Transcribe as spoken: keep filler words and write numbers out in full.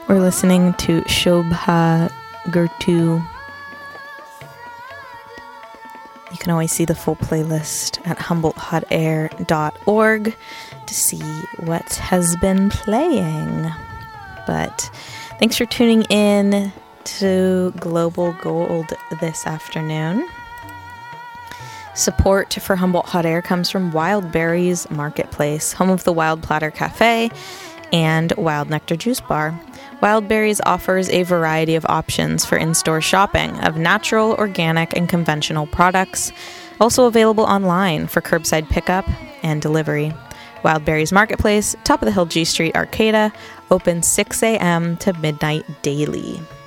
We're listening to Shobha Gurtu. You can always see the full playlist at humboldt hot air dot org to see what has been playing. But thanks for tuning in to Global Gold this afternoon. Support for Humboldt Hot Air comes from Wild Berries Marketplace, home of the Wild Platter Cafe and Wild Nectar Juice Bar. Wild Berries offers a variety of options for in-store shopping of natural, organic, and conventional products, also available online for curbside pickup and delivery. Wild Berries Marketplace, top of the hill G Street, Arcata, open six a.m. to midnight daily.